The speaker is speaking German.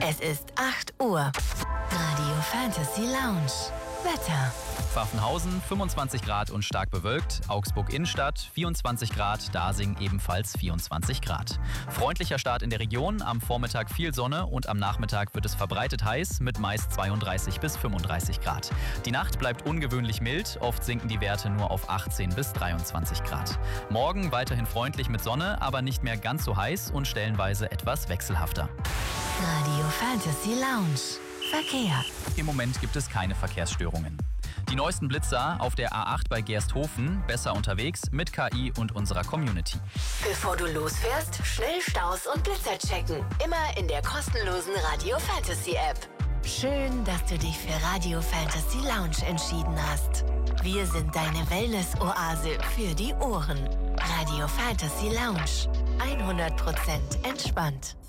Es ist 8 Uhr. Radio Fantasy Lounge. Wetter. Pfaffenhausen 25 Grad und stark bewölkt, Augsburg Innenstadt 24 Grad, Dasing ebenfalls 24 Grad. Freundlicher Start in der Region, am Vormittag viel Sonne und am Nachmittag wird es verbreitet heiß mit meist 32 bis 35 Grad. Die Nacht bleibt ungewöhnlich mild, oft sinken die Werte nur auf 18 bis 23 Grad. Morgen weiterhin freundlich mit Sonne, aber nicht mehr ganz so heiß und stellenweise etwas wechselhafter. Radio Fantasy Lounge. Verkehr. Im Moment gibt es keine Verkehrsstörungen. Die neuesten Blitzer auf der A8 bei Gersthofen, besser unterwegs mit KI und unserer Community. Bevor du losfährst, schnell Staus und Blitzer checken. Immer in der kostenlosen Radio Fantasy App. Schön, dass du dich für Radio Fantasy Lounge entschieden hast. Wir sind deine Wellness-Oase für die Ohren. Radio Fantasy Lounge. 100% entspannt.